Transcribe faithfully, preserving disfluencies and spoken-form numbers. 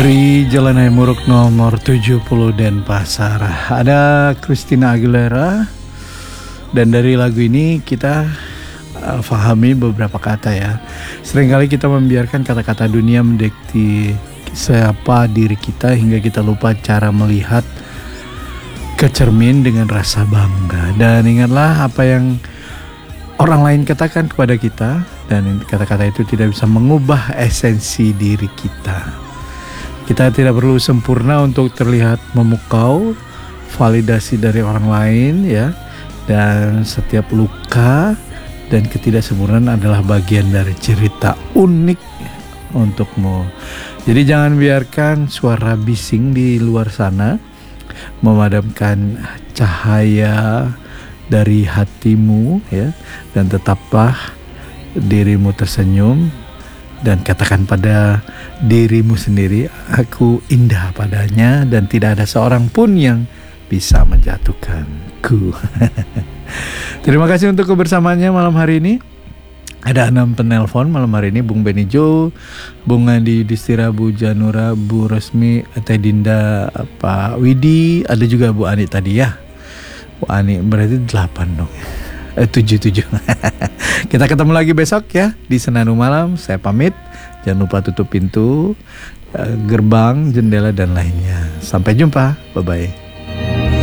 Dari Jalan Hayamuruk nomor tujuh puluh Denpasar ada Christina Aguilera. Dan dari lagu ini kita uh, fahami beberapa kata ya. Seringkali kita membiarkan kata-kata dunia mendikti siapa diri kita hingga kita lupa cara melihat ke cermin dengan rasa bangga. Dan ingatlah apa yang orang lain katakan kepada kita, dan kata-kata itu tidak bisa mengubah esensi diri kita. Kita tidak perlu sempurna untuk terlihat memukau, validasi dari orang lain ya. Dan setiap luka dan ketidaksempurnaan adalah bagian dari cerita unik untukmu. Jadi jangan biarkan suara bising di luar sana memadamkan cahaya dari hatimu ya. Dan tetaplah dirimu tersenyum dan katakan pada dirimu sendiri, aku indah padanya dan tidak ada seorang pun yang bisa menjatuhkanku. Terima kasih untuk kebersamaannya malam hari ini. Ada enam penelpon malam hari ini: Bung Beni Jo, Bung Andi Distira, Bu Janura, Bu Resmi, Teh Dinda, Pak Widi, ada juga Bu Ani tadi ya. Bu Ani berarti delapan dong. Eh, tujuh tujuh. Kita ketemu lagi besok ya di Senandung Malam. Saya pamit. Jangan lupa tutup pintu, gerbang, jendela dan lainnya. Sampai jumpa. Bye bye.